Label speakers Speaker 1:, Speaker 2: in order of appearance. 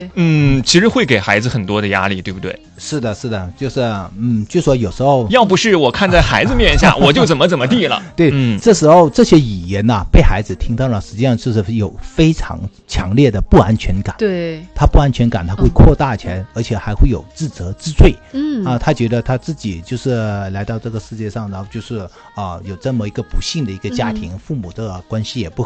Speaker 1: 其实会给孩子很多的压力，对不对？
Speaker 2: 是的，是的，就是就说有时候
Speaker 1: 要不是我看在孩子面下，我就怎么地了。
Speaker 2: 对，这时候这些语言呐，被孩子听到了，实际上就是有非常强烈的不安全感。
Speaker 3: 对，
Speaker 2: 他不安全感，他会扩大起来，而且还会有自责自罪。他觉得他自己就是来到这个世界上，然后就是有这么一个不幸的一个家庭，父母的关系也不